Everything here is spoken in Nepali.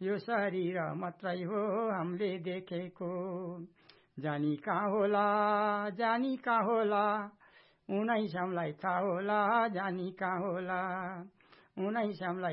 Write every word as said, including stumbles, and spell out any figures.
यो शरीर मात्रै हो हामीले देखेको। जानी कहाँ होला जानी कहाँ होला उनै श्यामलाई थाहा होला जानी कहाँ होला उनै श्यामलाई